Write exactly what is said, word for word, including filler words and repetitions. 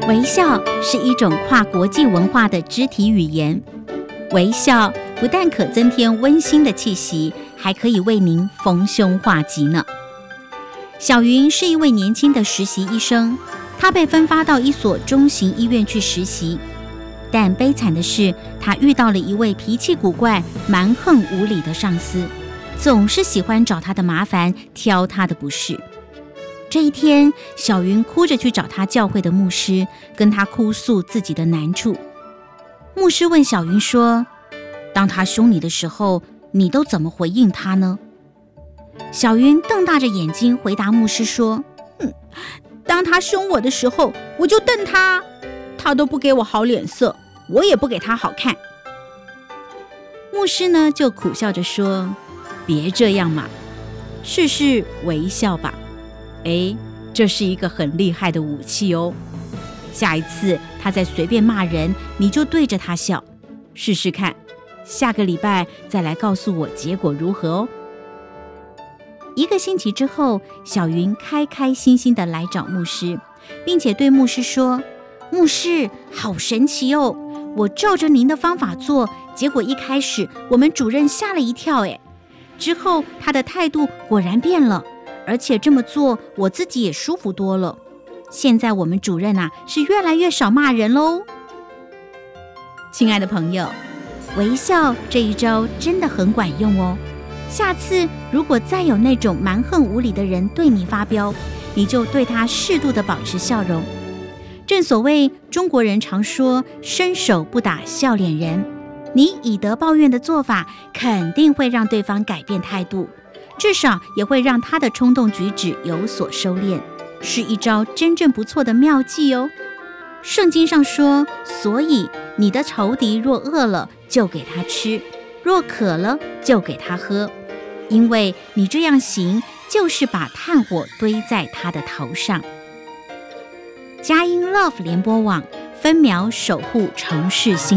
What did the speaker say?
微笑是一种跨国际文化的肢体语言，微笑不但可增添温馨的气息，还可以为您逢凶化吉呢。小云是一位年轻的实习医生，她被分发到一所中型医院去实习，但悲惨的是，她遇到了一位脾气古怪、蛮横无理的上司，总是喜欢找她的麻烦，挑她的不是。这一天，小云哭着去找他教会的牧师，跟他哭诉自己的难处。牧师问小云说：当他凶你的时候，你都怎么回应他呢？小云瞪大着眼睛回答牧师说：嗯，当他凶我的时候，我就瞪他，他都不给我好脸色，我也不给他好看。牧师呢，就苦笑着说：别这样嘛，试试微笑吧。哎，这是一个很厉害的武器哦。下一次他再随便骂人，你就对着他笑，试试看。下个礼拜再来告诉我结果如何哦。一个星期之后，小云开开心心地来找牧师，并且对牧师说：牧师，好神奇哦，我照着您的方法做，结果一开始我们主任吓了一跳，哎，之后他的态度果然变了，而且这么做我自己也舒服多了。现在我们主任啊，是越来越少骂人喽。亲爱的朋友，微笑这一招真的很管用哦。下次如果再有那种蛮横无理的人对你发飙，你就对他适度的保持笑容。正所谓中国人常说伸手不打笑脸人，你以德报怨的做法肯定会让对方改变态度，至少也会让他的冲动举止有所收敛，是一招真正不错的妙计哦。圣经上说，所以你的仇敌若饿了，就给他吃；若渴了，就给他喝。因为你这样行，就是把炭火堆在他的头上。佳音 Love 联播网分秒守护城市心。